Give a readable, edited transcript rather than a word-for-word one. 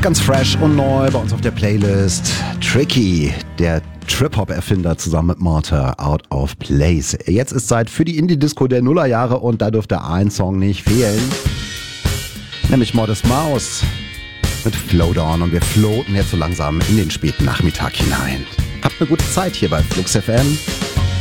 Ganz fresh und neu bei uns auf der Playlist. Tricky, der Trip-Hop-Erfinder zusammen mit Mortar, Out of Place. Jetzt ist Zeit für die Indie-Disco der Nullerjahre und da dürfte ein Song nicht fehlen. Nämlich Modest Mouse mit Float On und wir floaten jetzt so langsam in den späten Nachmittag hinein. Habt eine gute Zeit hier bei Flux FM.